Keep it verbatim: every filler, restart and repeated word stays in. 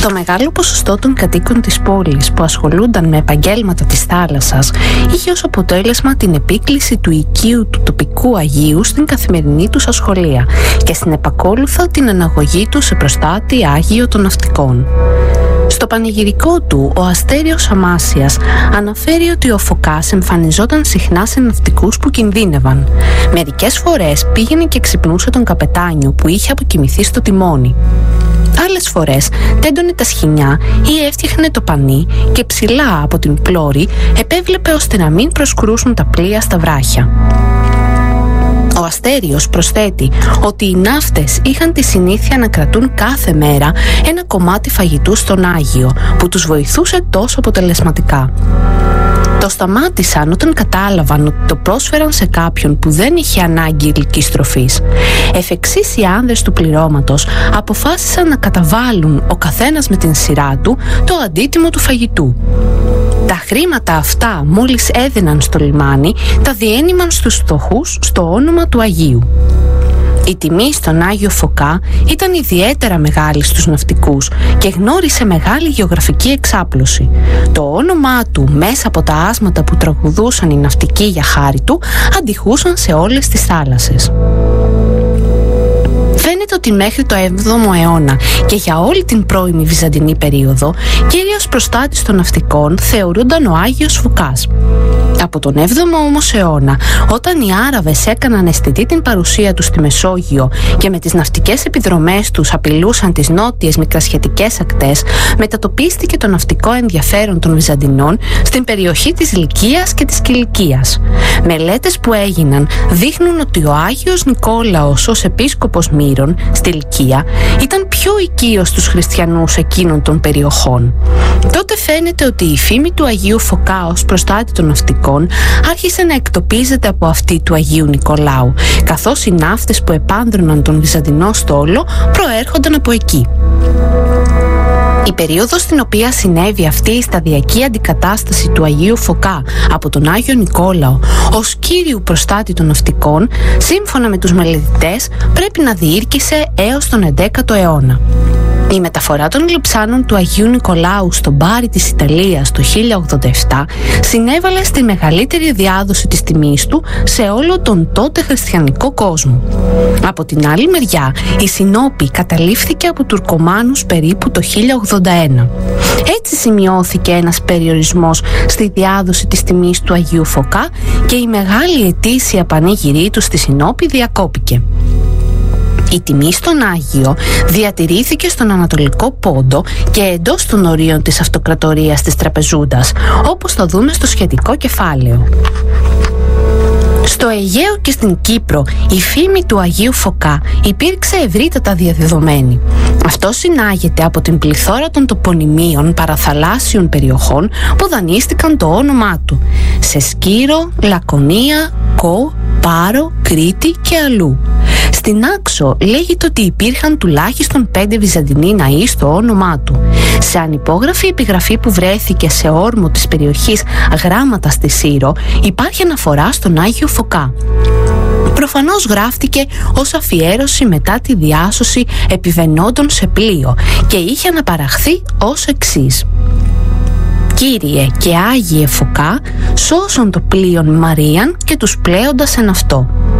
Το μεγάλο ποσοστό των κατοίκων της πόλης που ασχολούνταν με επαγγέλματα της θάλασσας είχε ως αποτέλεσμα την επίκληση του οικείου του τοπικού Αγίου στην καθημερινή τους ασχολία και στην επακόλουθα την αναγωγή του σε προστάτη Άγιο των Ναυτικών. Στο πανηγυρικό του, ο Αστέριος Αμάσιας αναφέρει ότι ο Φωκάς εμφανιζόταν συχνά σε ναυτικούς που κινδύνευαν. Μερικές φορές πήγαινε και ξυπνούσε τον καπετάνιο που είχε αποκοιμηθεί στο τιμόνι. Άλλες φορές τέντωνε τα σχοινιά ή έφτιαχνε το πανί και ψηλά από την πλώρη επέβλεπε ώστε να μην προσκρούσουν τα πλοία στα βράχια. Ο Αστέριος προσθέτει ότι οι ναύτες είχαν τη συνήθεια να κρατούν κάθε μέρα ένα κομμάτι φαγητού στον Άγιο που τους βοηθούσε τόσο αποτελεσματικά. Το σταμάτησαν όταν κατάλαβαν ότι το πρόσφεραν σε κάποιον που δεν είχε ανάγκη υλικής τροφής. Εφ' εξής οι άνδρες του πληρώματος αποφάσισαν να καταβάλουν ο καθένας με την σειρά του το αντίτιμο του φαγητού. Τα χρήματα αυτά μόλις έδιναν στο λιμάνι τα διένυμαν στους φτωχούς στο όνομα του Αγίου. Η τιμή στον Άγιο Φωκά ήταν ιδιαίτερα μεγάλη στους ναυτικούς και γνώρισε μεγάλη γεωγραφική εξάπλωση. Το όνομά του μέσα από τα άσματα που τραγουδούσαν οι ναυτικοί για χάρη του αντιχούσαν σε όλες τις θάλασσες. Φαίνεται ότι μέχρι το έβδομο αιώνα και για όλη την πρώιμη Βυζαντινή περίοδο κύριος προστάτης των ναυτικών θεωρούνταν ο Άγιος Φωκάς. Από τον έβδομο όμως αιώνα, όταν οι Άραβες έκαναν αισθητή την παρουσία τους στη Μεσόγειο και με τις ναυτικές επιδρομές τους απειλούσαν τις νότιες μικρασιατικές ακτές, μετατοπίστηκε το ναυτικό ενδιαφέρον των Βυζαντινών στην περιοχή της Λυκίας και της Κιλικίας. Μελέτες που έγιναν δείχνουν ότι ο Άγιος Νικόλαος ως επίσκοπος Μύρων στη Λυκία ήταν πιο οικείος στους χριστιανούς εκείνων των περιοχών. Τότε φαίνεται ότι η φήμη του Αγίου Φωκά ως προστάτη των ναυτικών άρχισε να εκτοπίζεται από αυτή του Αγίου Νικολάου, καθώς οι ναύτες που επάνδρωναν τον Βυζαντινό στόλο προέρχονταν από εκεί. Η περίοδος στην οποία συνέβη αυτή η σταδιακή αντικατάσταση του Αγίου Φωκά από τον Άγιο Νικόλαο ως κύριου προστάτη των ναυτικών, σύμφωνα με τους μελετητές, πρέπει να διήρκησε έως τον εντέκατο αιώνα. Η μεταφορά των λειψάνων του Αγίου Νικολάου στον Μπάρι της Ιταλίας το χίλια ογδόντα επτά συνέβαλε στη μεγαλύτερη διάδοση της τιμής του σε όλο τον τότε χριστιανικό κόσμο. Από την άλλη μεριά, η Σινόπη καταλήφθηκε από Τουρκομάνους περίπου το χίλια ογδόντα ένα. Έτσι σημειώθηκε ένας περιορισμός στη διάδοση της τιμής του Αγίου Φωκά και η μεγάλη ετήσια πανήγυρή του στη Σινόπη διακόπηκε. Η τιμή στον Άγιο διατηρήθηκε στον Ανατολικό Πόντο και εντός των ορίων της αυτοκρατορίας της Τραπεζούντας, όπως θα δούμε στο σχετικό κεφάλαιο. Στο Αιγαίο και στην Κύπρο η φήμη του Αγίου Φωκά υπήρξε ευρύτατα διαδεδομένη. Αυτό συνάγεται από την πληθώρα των τοπονυμίων παραθαλάσσιων περιοχών που δανείστηκαν το όνομά του σε Σκύρο, Λακωνία, Κο, Πάρο, Κρήτη και αλλού. Στην Άξο λέγεται ότι υπήρχαν τουλάχιστον πέντε Βυζαντινοί ναοί στο όνομά του. Σε ανυπόγραφη επιγραφή που βρέθηκε σε όρμο της περιοχής Γράμματα στη Σύρο υπάρχει αναφορά στον Άγιο Φωκά. Προφανώς γράφτηκε ως αφιέρωση μετά τη διάσωση επιβαινόντων σε πλοίο και είχε αναπαραχθεί ως εξής: «Κύριε και Άγιε Φωκά, σώσον το πλοίον Μαρίαν και τους πλέοντας εν αυτό».